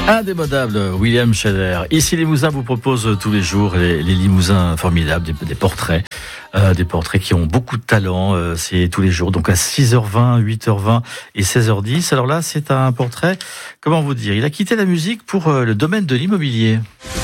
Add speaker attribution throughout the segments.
Speaker 1: Indémodable, William Scheller. Ici, Limousin vous propose tous les jours les Limousins formidables, des portraits. Des portraits qui ont beaucoup de talent, c'est tous les jours, donc à 6h20, 8h20 et 16h10. Alors là, c'est un portrait, comment vous dire, il a quitté la musique pour le domaine de l'immobilier.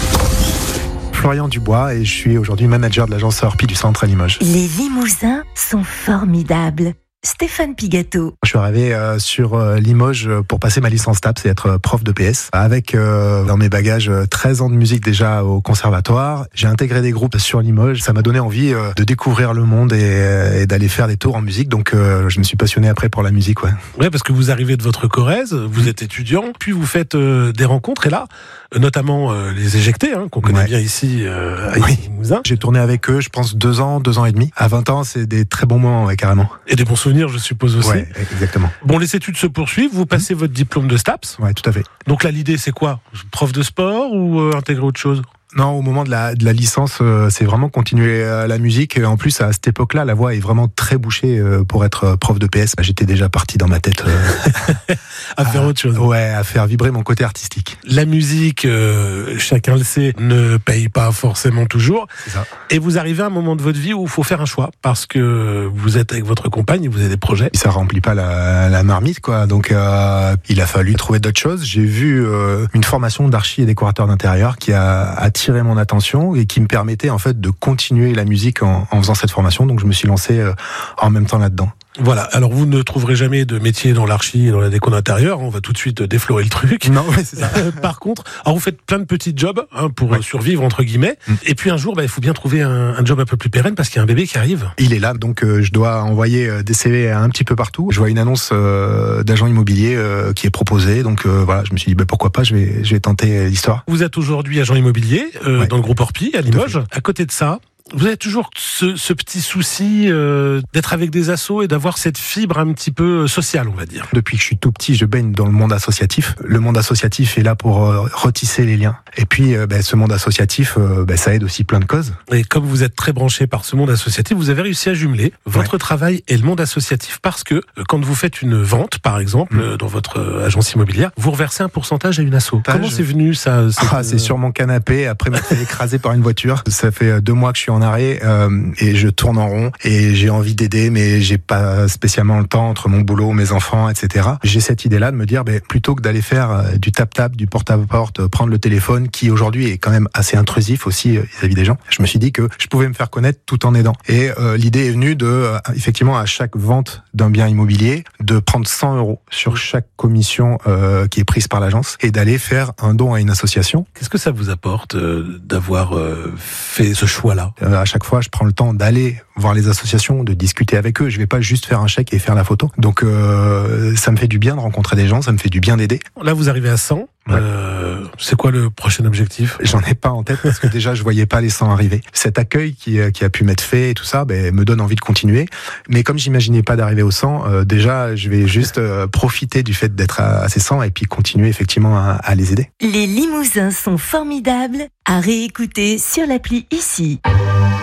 Speaker 2: Florian Dubois et je suis aujourd'hui manager de l'agence Orpi du centre à Limoges.
Speaker 3: Les Limousins sont formidables. Stéphane Pigato.
Speaker 2: Je suis arrivé sur Limoges pour passer ma licence TAPS et être prof de PS. Avec dans mes bagages 13 ans de musique déjà au conservatoire. J'ai intégré des groupes sur Limoges. Ça m'a donné envie de découvrir le monde et d'aller faire des tours en musique. Donc je me suis passionné après pour la musique.
Speaker 4: Ouais, parce que vous arrivez de votre Corrèze, vous êtes étudiant, puis vous faites des rencontres. Et là, notamment les Éjectés, qu'on connaît bien ici à Limousin.
Speaker 2: J'ai tourné avec eux, je pense 2 ans et demi. À 20 ans, c'est des très bons moments, carrément.
Speaker 4: Et des bons souvenirs, je suppose aussi.
Speaker 2: Ouais, exactement.
Speaker 4: Bon, les études se poursuivent, vous passez votre diplôme de STAPS.
Speaker 2: Ouais, tout à fait.
Speaker 4: Donc là, l'idée, c'est quoi ? Prof de sport ou intégrer autre chose ?
Speaker 2: Non, au moment de la licence, c'est vraiment continuer la musique. En plus, à cette époque-là, la voix est vraiment très bouchée pour être prof de PS. J'étais déjà parti dans ma tête
Speaker 4: à faire autre chose.
Speaker 2: Ouais, à faire vibrer mon côté artistique.
Speaker 4: La musique, chacun le sait, ne paye pas forcément toujours.
Speaker 2: C'est ça.
Speaker 4: Et vous arrivez à un moment de votre vie où il faut faire un choix parce que vous êtes avec votre compagne et vous avez des projets.
Speaker 2: Ça remplit pas la marmite, quoi. Donc, il a fallu trouver d'autres choses. J'ai vu une formation d'archi et décorateur d'intérieur qui a attiré mon attention et qui me permettait en fait de continuer la musique en faisant cette formation. Donc je me suis lancé en même temps là-dedans.
Speaker 4: Voilà, alors vous ne trouverez jamais de métier dans l'archi et dans la déco d'intérieur, on va tout de suite déflorer le truc.
Speaker 2: Non, ouais, c'est ça.
Speaker 4: Par contre, alors vous faites plein de petits jobs pour survivre entre guillemets, et puis un jour il faut bien trouver un job un peu plus pérenne parce qu'il y a un bébé qui arrive.
Speaker 2: Il est là, donc je dois envoyer des CV un petit peu partout. Je vois une annonce d'agent immobilier qui est proposée, donc voilà, je me suis dit pourquoi pas, je vais tenter l'histoire.
Speaker 4: Vous êtes aujourd'hui agent immobilier dans le groupe Orpi à Limoges. À côté de ça, vous avez toujours ce petit souci d'être avec des assos et d'avoir cette fibre un petit peu sociale, on va dire.
Speaker 2: Depuis que je suis tout petit, je baigne dans le monde associatif. Le monde associatif est là pour retisser les liens. Et puis, ce monde associatif, ça aide aussi plein de causes.
Speaker 4: Et comme vous êtes très branché par ce monde associatif, vous avez réussi à jumeler votre travail et le monde associatif parce que quand vous faites une vente, par exemple, dans votre agence immobilière, vous reversez un pourcentage à une asso. Comment c'est venu ça
Speaker 2: C'est sur mon canapé, après m'être fait écraser par une voiture. Ça fait 2 mois que je suis en arrêt et je tourne en rond et j'ai envie d'aider mais j'ai pas spécialement le temps entre mon boulot, mes enfants, etc. J'ai cette idée-là de me dire plutôt que d'aller faire du tap-tap, du porte-à-porte, prendre le téléphone qui aujourd'hui est quand même assez intrusif aussi vis-à-vis des gens, je me suis dit que je pouvais me faire connaître tout en aidant. Et l'idée est venue de, effectivement, à chaque vente d'un bien immobilier, de prendre 100 € sur chaque commission qui est prise par l'agence et d'aller faire un don à une association.
Speaker 4: Qu'est-ce que ça vous apporte d'avoir fait ce choix-là ?
Speaker 2: À chaque fois, je prends le temps d'aller voir les associations, de discuter avec eux. Je vais pas juste faire un chèque et faire la photo. Donc, ça me fait du bien de rencontrer des gens, ça me fait du bien d'aider.
Speaker 4: Là, vous arrivez à 100.
Speaker 2: Ouais.
Speaker 4: C'est quoi le prochain objectif ?
Speaker 2: J'en ai pas en tête parce que déjà, je voyais pas les 100 arriver. Cet accueil qui a pu m'être fait et tout ça, me donne envie de continuer. Mais comme j'imaginais pas d'arriver aux 100, déjà, je vais juste profiter du fait d'être à ces 100 et puis continuer effectivement à les aider.
Speaker 3: Les Limousins sont formidables à réécouter sur l'appli ici.